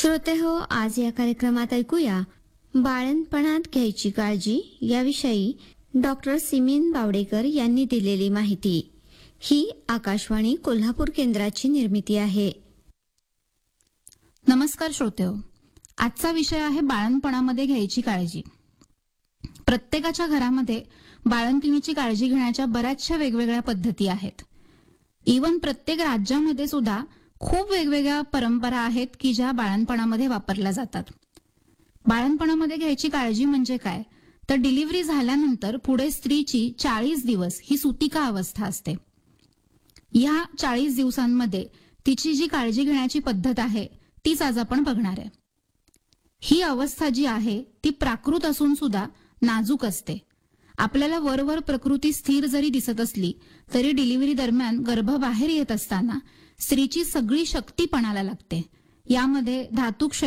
श्रोते हो, आज या कार्यक्रमात ऐकूया बाळंतपणात घ्यायची काळजी याविषयी डॉक्टर सिमीन बावडेकर यांनी दिलेली माहिती। ही आकाशवाणी कोल्हापूर केंद्राची निर्मिती आहे। नमस्कार श्रोतेहो, आजचा विषय आहे बाळंतपणामध्ये घ्यायची काळजी। प्रत्येकाच्या घरामध्ये बाळंतिणीची काळजी घेण्याच्या बऱ्याचशा वेगवेगळ्या पद्धती आहेत। इवन प्रत्येक राज्यामध्ये सुद्धा खूप वेगवेगळ्या परंपरा आहेत की ज्या बाळंतपणामध्ये वापरल्या जातात। बाळंतपणामध्ये घ्यायची काळजी म्हणजे काय, तर डिलिव्हरी झाल्यानंतर पुढे स्त्रीची 40 दिवस ही सुतिका अवस्था असते। या 40 दिवसांमध्ये तिची जी काळजी घेण्याची पद्धत आहे तीच आज आपण बघणार आहे। ही अवस्था जी आहे ती प्राकृत असून सुद्धा नाजूक असते। आपल्याला वरवर प्रकृती स्थिर जरी दिसत असली तरी डिलिव्हरी दरम्यान गर्भ बाहेर येत असताना स्त्रीची सगळी शक्ती पणाला लागते। यामध्ये धातुक